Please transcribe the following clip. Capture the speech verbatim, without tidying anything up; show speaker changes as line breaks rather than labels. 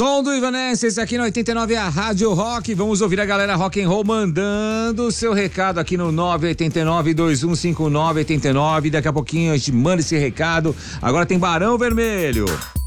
Som do Evanescence aqui no oitenta e nove, a Rádio Rock. Vamos ouvir a galera rock and roll mandando o seu recado aqui no nove oito nove, dois um cinco nove, oito nove. Daqui a pouquinho a gente manda esse recado. Agora tem Barão Vermelho.